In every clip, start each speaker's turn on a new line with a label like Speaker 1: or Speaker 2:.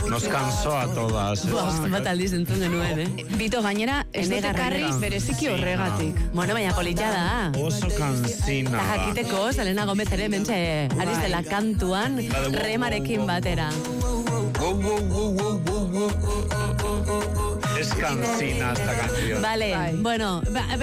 Speaker 1: Nos cansó a todas.
Speaker 2: Bat aldiz entzun genuen,
Speaker 3: Bito gainera, ez dute karri bereziki horregatik.
Speaker 2: Bueno, baina polita da.
Speaker 1: Oso kanzina
Speaker 2: Eta
Speaker 1: da.
Speaker 2: jakiteko, Selena Gomez ere mentxe ari zela kantuan, remarekin batera.
Speaker 1: Es cansina esta canción.
Speaker 2: Vale, bueno,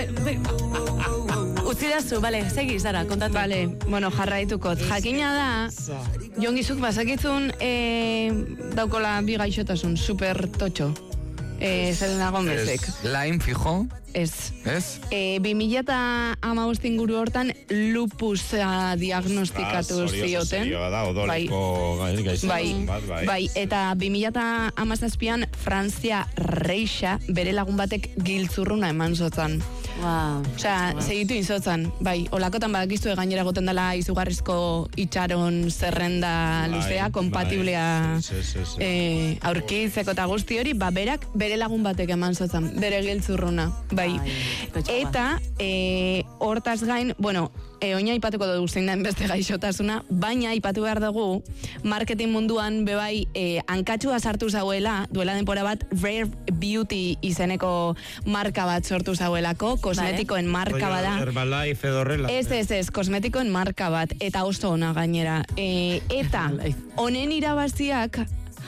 Speaker 2: utzidazu, vale, segi, Sara, kontatu.
Speaker 3: Vale, bueno, jarraitukot. Jakina da, jongizuk bazakitzun daukola bi gaixotasun, super totxo. Selena Gomezek.
Speaker 4: Lyme, fijo.
Speaker 3: Ez.
Speaker 4: Ez?
Speaker 3: 2015 inguru hortan lupusa diagnostikatu zioten.
Speaker 1: Da, odoleko gaixotasun bat,
Speaker 3: Bai, eta 2017an Frantzia Reixa bere lagun batek giltzurruna eman zotzan.
Speaker 2: Wow.
Speaker 3: Osea, segitu inzotzan, bai, olakotan badakizu gainera goten dela izugarrizko itxaron zerrenda luzea, kompatiblea aurkitzeko eta guzti hori, berak bere lagun batek eman zotzan, bere giltzurruna, bai. Eta, hortaz gain, bueno, oina aipatuko dugu zein da beste gaixotasuna, baina aipatu behar dugu, marketing munduan bebai hankatxua sartu zauela, duela denpora bat, Rare Beauty izeneko marka bat sortu zauelako, kosmetikoen marka bada.
Speaker 1: Herbalife edo horrela.
Speaker 3: Ez, kosmetikoen marka bat, eta oso ona gainera. Eta, honen irabaziak,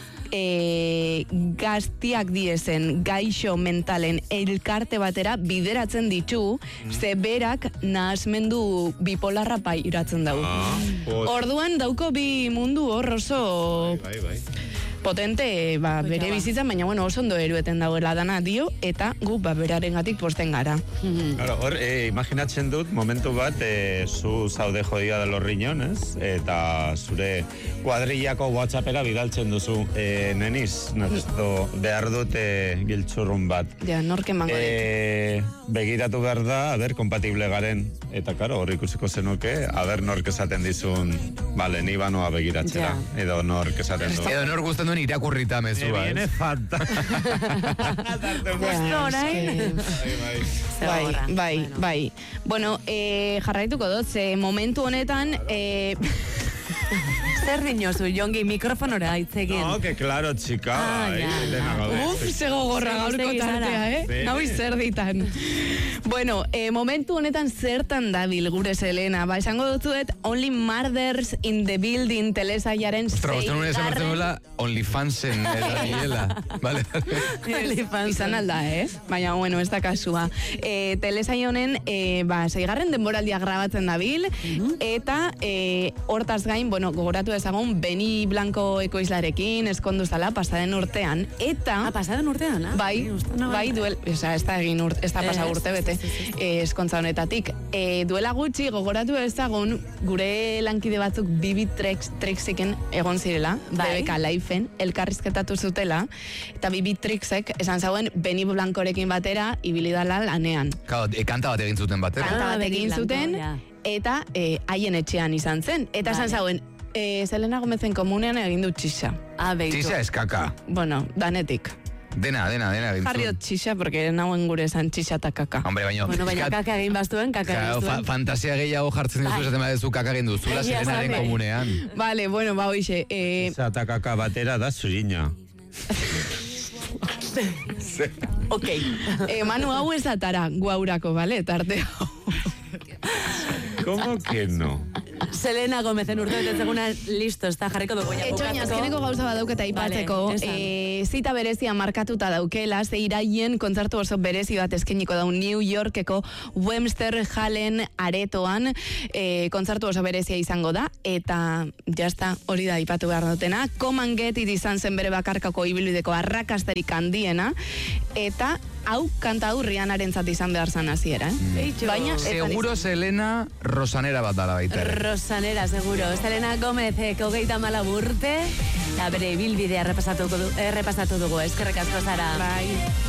Speaker 3: gaztiak diezen gaixo mentalen elkarte batera bideratzen ditu, zeberak nahasmendu bipolarra iratzen dugu. Orduan dauko bi mundu hor oso potente, bere bizitzan, baina bueno, oso ondo erueten dagoela dana dio, eta gu berarengatik posten gara.
Speaker 1: Claro, hor, imaginatzen dut, momentu bat, zu zaude jodia de los riñones, eta zure kuadrillako WhatsAppera bidaltzen duzu, neniz, necesito behar dut giltzurrun bat.
Speaker 3: Ja, nork emango dit.
Speaker 1: Begiratu behar da, kompatible garen, eta karo, hor ikusiko zenuke, nork esaten dizun, bale, ni banoa begiratzera, edo nork esaten du.
Speaker 4: Edo nork gusten duen irakurrita mezua.
Speaker 1: Viene falta.
Speaker 3: Bai. Bueno, jarraituko dut, momentu honetan...
Speaker 2: Zer dinozu, Jongi, mikrofonora aitzegin.
Speaker 1: No, que claro, chica.
Speaker 3: Zego gorra gaurko tartea, Naui zer ditan. Bueno, momentu honetan zertan dabil gure Selena. Esango dutzuet, Only Murders in the Building telesaiaren
Speaker 4: zeigarren... OnlyFansen edariela. Vale.
Speaker 3: Izan alda, Baina, bueno, ez da kasua. Telesai honen, zeigarren denboraldia grabatzen dabil, eta hortaz gain, bueno, gogoratu ezagun, Beni Blanco ekoizlarekin eskondu zala pasaden urtean, eta...
Speaker 2: pasaden urtean,
Speaker 3: Bai, ez da egin ez da pasa urte bete, eskontza honetatik. Duela gutxi gogoratu ezagun, gure lankide batzuk Bibi Trexiken egon zirela, BBK Lifeen, elkarrizketatu zutela, eta Bibi Trixek esan zauen Beni Blancorekin batera, ibili dala lanean.
Speaker 4: Kanta bat egin zuten batera.
Speaker 3: Kanta bat egin zuten, eta haien etxean izan zen. Eta esan zauen, Selena Gomezen komunean egin du txixa.
Speaker 4: Txixa eskaka.
Speaker 3: Bueno, danetik.
Speaker 4: Dena egin zuen.
Speaker 3: Jarriot txixa, porque nauen gure esan txixa eta kaka.
Speaker 4: Hombre,
Speaker 2: baina kaka egin bastuen, kaka egin zuen.
Speaker 4: Fantasia gehiago jartzen duzu, esaten badezu kaka egin duzula, Selenaren komunean.
Speaker 3: Vale, bueno, hoxe.
Speaker 1: Eta kaka batera da zurina.
Speaker 3: Ok. Manu hau ez atara, guaurako, vale, tarte hau.
Speaker 1: ¿Cómo que no?
Speaker 2: Selena Gomezen urteetan zeguna listo, ez da jarriko dugu.
Speaker 3: Etxoin, azkeneko gauza badauketa aipatzeko. Zita berezia markatuta daukela, ze iraien kontzertu oso berezi bat eskeniko dau New Yorkeko Webster Hallen aretoan, kontzertu oso berezia izango da, eta jazta hori da aipatu behar dutena. Come and Get It izan zen bere bakarkako ibilbideko arrakastarik handiena, eta hau kanta hau Rihannarentzat izan behar zan hasiera, Baina...
Speaker 4: Seguro Selena Rosanera bat dala baita.
Speaker 2: Rosanera, seguro. Selena Gomez, 34 urte, bere ibilbidea errepasatu dugu. Eskerrik asko, Sara.
Speaker 3: Bai.